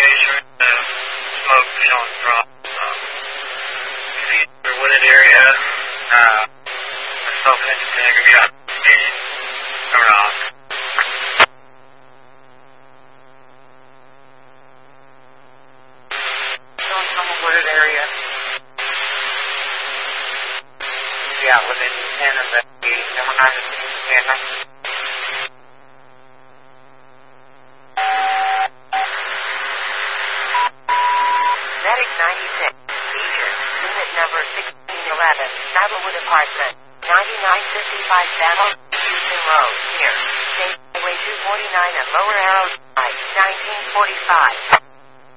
sure the smoke showing from the wooded area. Myself and Engineer going to be on speed around. Showing from a wooded area. Yeah, within 10 of the number 9 to 6 Medic 96, Seizure, unit number 1611, Saddlewood Apartment, 9955 Saddle, Houston Road, near State Highway 249 and Lower Arrow Drive, 1945.